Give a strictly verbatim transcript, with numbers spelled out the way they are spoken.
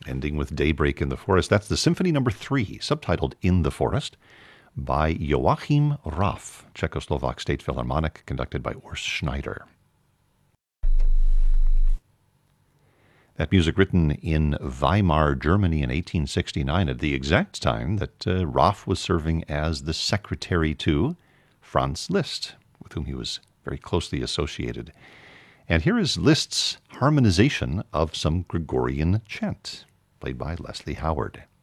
ending with Daybreak in the Forest. That's the Symphony Number Three, subtitled In the Forest, by Joachim Raff, Czechoslovak State Philharmonic, conducted by Urs Schneider. That music written in Weimar, Germany in eighteen sixty-nine, at the exact time that uh, Raff was serving as the secretary to Franz Liszt, with whom he was very closely associated. And here is Liszt's harmonization of some Gregorian chant, played by Leslie Howard.